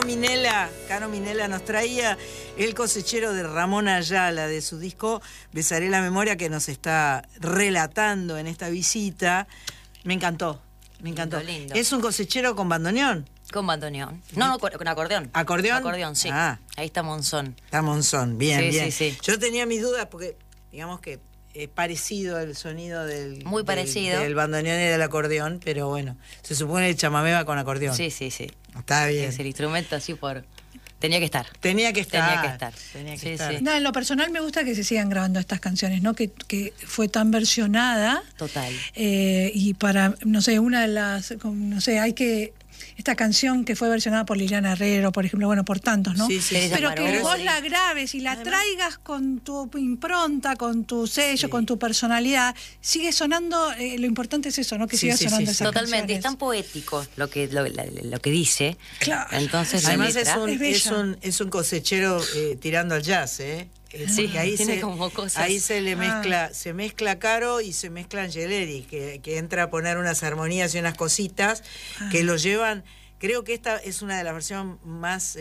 Caro Minella nos traía El cosechero de Ramón Ayala, de su disco Besaré la memoria, que nos está relatando en esta visita. Me encantó, me encantó. Lindo. ¿Es un cosechero con bandoneón? Con bandoneón. No, con acordeón. ¿Acordeón? Acordeón, sí. Ah. Ahí está Monzón. Está Monzón, bien, Sí, bien. sí, sí. Yo tenía mis dudas porque, digamos que es parecido el sonido del... Muy parecido. Del bandoneón y del acordeón, pero bueno, se supone que el chamamé va con acordeón. Sí, sí, sí. Está bien. Es el instrumento así por... Tenía que estar. Tenía que estar. Tenía que estar. Tenía que Sí, estar. sí. No, en lo personal me gusta que se sigan grabando estas canciones, ¿no? Que fue tan versionada. Total. Y para, no sé, una de las, no sé, hay que... Esta canción que fue versionada por Liliana Herrero, por ejemplo, bueno, por tantos, ¿no? Sí, sí, sí. Pero que vos Sí. la grabes y la traigas con tu impronta, con tu sello, con tu personalidad, sigue sonando, lo importante es eso, ¿no? Que Sí, siga sí, sonando sí, esas Totalmente. canciones. Es tan poético lo que dice. Claro. Entonces, Además la letra, es un cosechero tirando al jazz, ¿eh? Sí, Porque ahí tiene como cosas. Ahí se mezcla Caro y se mezcla Angeleri, que entra a poner unas armonías y unas cositas que lo llevan. Creo que esta es una de las versiones más,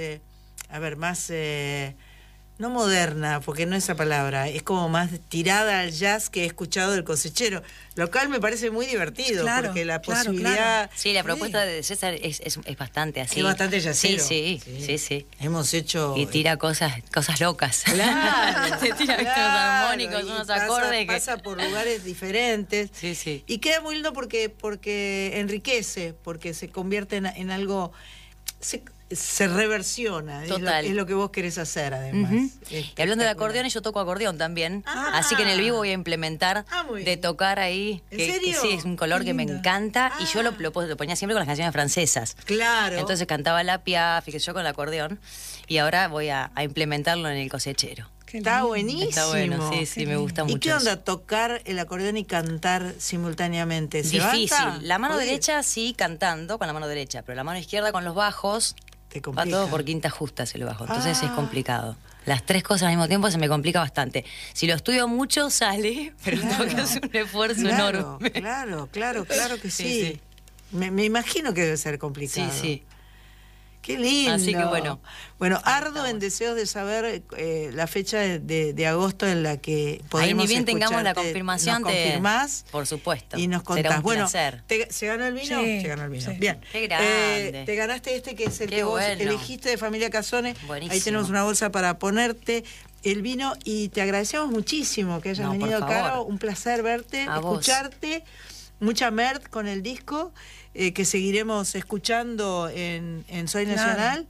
no moderna, porque no es esa palabra, es como más tirada al jazz que he escuchado del cosechero. Lo cual me parece muy divertido, Claro, porque la claro, posibilidad... claro. Sí, la propuesta de César es bastante así. Es bastante jazzero. Sí. Hemos hecho... Y tira cosas locas. Claro, Te tira unos armónicos, y unos pasa, acordes. pasa por lugares diferentes. Sí, sí. Y queda muy lindo porque enriquece, porque se convierte en algo... Se reversiona. Total. Es lo que vos querés hacer, además. Y hablando de acordeón, yo toco acordeón también. Así que en el vivo voy a implementar muy de bien. tocar ahí. ¿En Que serio? sí, es un color Qué que me lindo. encanta. Y yo lo ponía siempre con las canciones francesas. Claro. Entonces cantaba la Piaf y que yo con el acordeón. Y ahora voy a implementarlo en el cosechero. Qué Está lindo. buenísimo. Está bueno, sí, me gusta mucho. ¿Y qué onda eso. tocar el acordeón y cantar simultáneamente? ¿Se Difícil. banca? La mano ¿Podés? derecha sí cantando con la mano derecha, pero la mano izquierda con los bajos Te va complica. todo por quintas justas el bajo. Entonces Ah. es complicado. Las tres cosas al mismo tiempo se me complica bastante. Si lo estudio mucho sale, pero Claro. tengo que hacer un esfuerzo Claro, enorme. claro que sí. Sí, sí. Me imagino que debe ser complicado. Sí. Qué lindo. Así que bueno. Bueno, ardo en deseos de saber la fecha de agosto en la que podemos Ahí ni bien tengamos la escucharte. confirmación. Nos confirmás Por supuesto. y nos contás. Será un Bueno, placer. ¿se ganó el vino? Sí, Se ganó el vino. sí. Bien. Qué grande. Te ganaste este que es el Qué que vos bueno. elegiste de Familia Casone. Buenísimo. Ahí tenemos una bolsa para ponerte el vino y te agradecemos muchísimo que hayas No, por venido, favor. Caro. Un placer verte, A vos. escucharte. Mucha merd con el disco que seguiremos escuchando en Soy Claro. Nacional.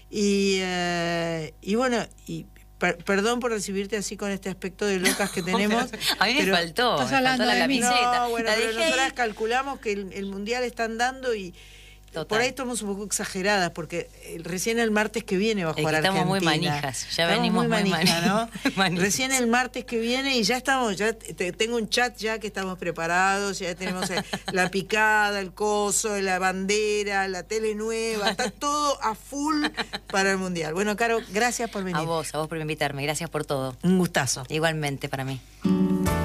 Y bueno, perdón por recibirte así con este aspecto de locas que tenemos. A mí me pero- faltó. Estás Me hablando faltó la de mí. camiseta. No, bueno, La pero dejé nosotras ahí. calculamos que el mundial están dando y Total. por ahí estamos un poco exageradas, porque recién el martes que viene va a Es que jugar estamos muy Argentina. manijas, ya Estamos venimos muy manija, ¿no? manijas. Recién el martes que viene y ya estamos, tengo un chat ya que estamos preparados, ya tenemos la picada, el coso, la bandera, la tele nueva, está todo a full para el mundial. Bueno, Caro, gracias por venir. A vos por invitarme. Gracias por todo. Un gustazo. Igualmente para mí.